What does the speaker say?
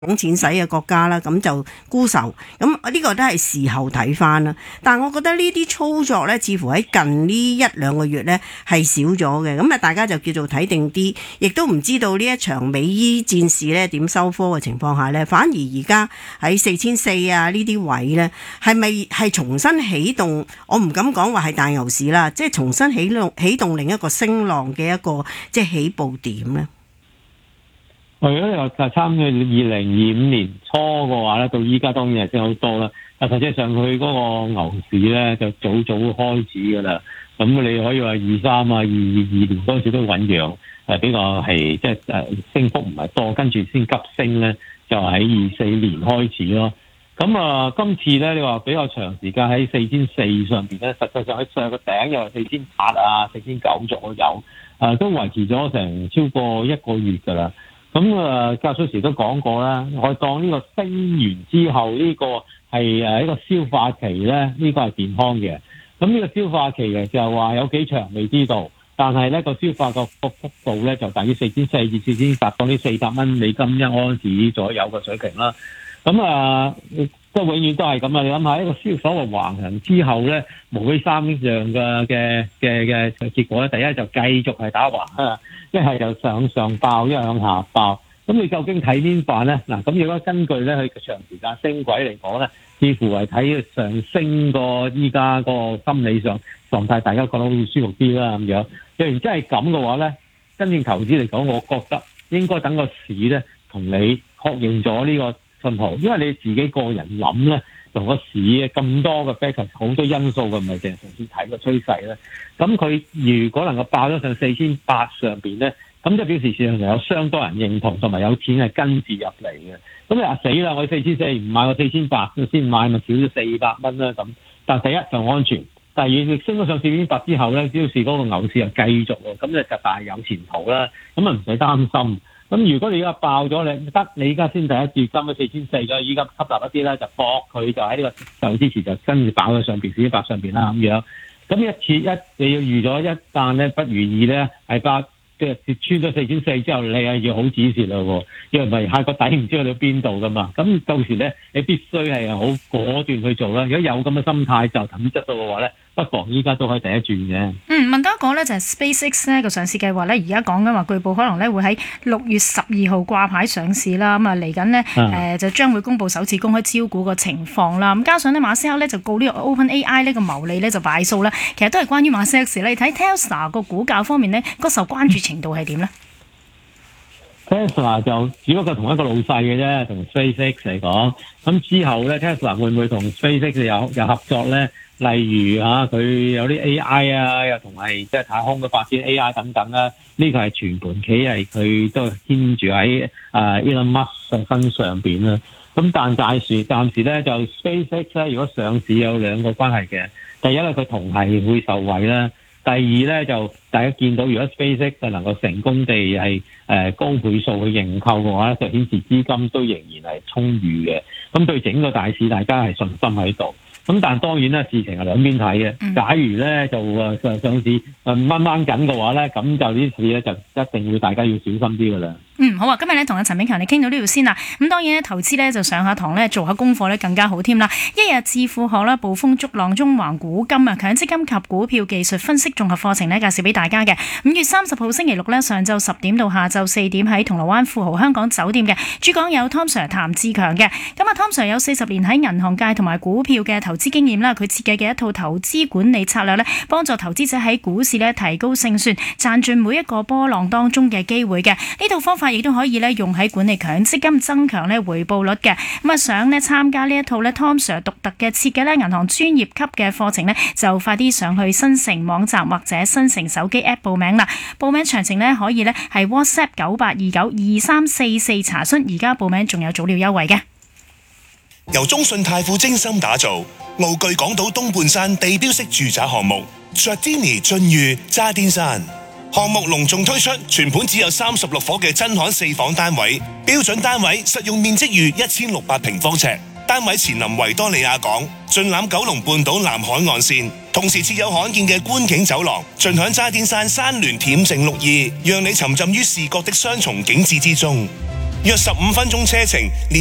錢使嘅國家啦，咁就沽售，咁呢個都係事後睇翻啦。但係我覺得呢啲操作呢，似乎喺近呢一兩個月呢係少咗嘅，咁啊大家就叫做睇定啲，亦都唔知道呢一場美伊戰事呢點收科嘅情況下呢，反而而家喺4400啊呢啲位呢，係咪係重新啟動？我唔敢講話係大牛市啦，即係重新啟動另一個升浪嘅一個即係起步點呢。 如果你話參與2025年初嘅話咧，到依家當然係升好多啦。但實際上佢嗰個牛市咧就早開始㗎啦。咁你可以話23啊、222年嗰陣時都醖釀，比較係即係升幅唔係多，跟住先急升咧，就喺24年開始咯。咁今次咧你話比較長時間喺4400上邊咧，實際上喺上個頂又係4800啊、4900左右，都維持咗成超過1個月㗎啦。咁教授時都講過啦，我當呢個升完之後呢個係一個消化期咧，呢個係健康嘅。咁呢個消化期嘅就係話有幾長未知道，但係咧個消化個幅度咧就大於4400至4800當啲400蚊美金一盎司左右嘅水平啦。咁即係永遠都係咁啊！你諗下一個所謂橫行之後咧，無非三樣嘅結果咧，第一就繼續係打橫啊，一係就上爆，一係向下爆。咁你究竟睇邊範咧？嗱，咁如果根據咧佢長時間升軌嚟講咧，似乎係睇上升個依家個心理上狀態，大家覺得好似舒服啲啦咁樣。若然真係咁嘅話咧，真正投資嚟講，我覺得應該等個市咧同你確認咗呢個信號，因為你自己個人諗咧，同個市咁多嘅 factor 好多因素嘅，唔係淨係純粹睇個趨勢咧。咁佢如果能夠爆咗上4800上邊咧，咁就表示市場上有相當人認同，同埋有錢係跟住入嚟嘅。咁你話死啦，我4400唔買，我4800先買，咪少咗400蚊啦咁。但第一就安全，第二你升咗上4800之後咧，只要是嗰個牛市又繼續喎，咁就大有前途啦。咁啊唔使擔心。咁如果你而家爆咗，你而家先第一注金咗4400咗，依家吸納一啲咧，就搏佢就喺呢個上之前就跟住爆咗上邊4800上邊啦咁樣。咁你要預咗一旦咧不如意咧，係即係跌穿咗4400之後，你係要好止蝕咯，因為唔係下個底唔知去到邊度噶嘛。咁到時咧，你必須係好果斷去做啦。如果有咁嘅心態就投資質素嘅話咧，不妨依家都可以第一轉嘅。 問多一個咧就係 SpaceX 呢個上市計劃咧，而家講緊話據報可能咧會喺6月12號掛牌上市啦。咁嚟緊呢，就將會公布首次公開招股個情況啦。咁加上呢，馬斯克咧就告呢個 OpenAI 呢個牟利咧就敗訴啦。其實都係關於馬斯克事。你睇 Tesla 個股價方面呢，個受關注程度係點呢？ Tesla 就只不過同一個老細嘅啫，同 SpaceX 嚟講。咁之後咧 Tesla 會唔會同 SpaceX 有合作咧？例如佢有啲 AI 啊，又同係即係太空嘅發展 AI 等等啦。呢個係全盤企係佢都牽住喺Elon Musk 身上邊啦。咁但暫時咧就 SpaceX 咧，如果上市有兩個關係嘅。第一咧，佢同係會受惠啦。第二咧，就大家見到如果 SpaceX 就能夠成功地係高倍數去認購嘅話咧，就顯示資金都仍然係充裕嘅。咁對整個大市，大家係信心喺度。咁但當然啦，事情係兩邊睇嘅。假如咧就上市掹緊嘅話咧，咁就呢次咧就一定會大家要小心啲㗎啦。 好啊！今日咧同阿陳炳強你傾到呢度先啦。咁當然咧投資咧就上下堂咧做下功課咧更加好添啦。一日致富學啦，捕風捉浪中橫股金啊，強積金及股票技術分析綜合課程咧介紹俾大家嘅。5月30號星期六咧上晝10點到下晝4點喺銅鑼灣富豪香港酒店嘅。主講有 Tom Sir 譚志強嘅。咁啊 Tom Sir 有40年喺銀行界同埋股票嘅投資經驗啦。佢設計嘅一套投資管理策略咧，幫助投資者喺股市咧提高勝算，賺盡每一個波浪當中嘅機會嘅。呢套方法亦都可以咧用喺管理強積金，增強咧回報率嘅。咁啊想咧參加呢一套咧 Tom Sir 獨特嘅設計咧銀行專業級嘅課程咧，就快啲上去新城網站或者新城手機 App 報名啦。報名詳情咧可以咧係 WhatsApp 98292344查詢，而家報名仲有早鳥優惠嘅。 由中信泰富精心打造，傲具港島東半山地標式住宅項目 Giardini 駿譽渣甸山。項目隆重推出全盤只有36伙嘅真罕4房單位，標準單位實用面積逾1600平方尺，單位前臨維多利亞港，盡覽九龍半島南海岸線，同時設有罕見嘅觀景走廊，盡享渣甸山山巒恬靜綠意，讓你沉浸於視覺的雙重景致之中。 約15分鐘車程。